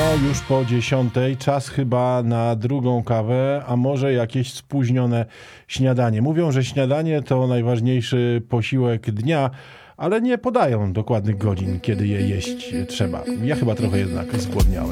Już po 10:00, czas chyba na drugą kawę, a może jakieś spóźnione śniadanie. Mówią, że śniadanie to najważniejszy posiłek dnia, ale nie podają dokładnych godzin, kiedy je jeść trzeba. Ja chyba trochę jednak zgłodniałem.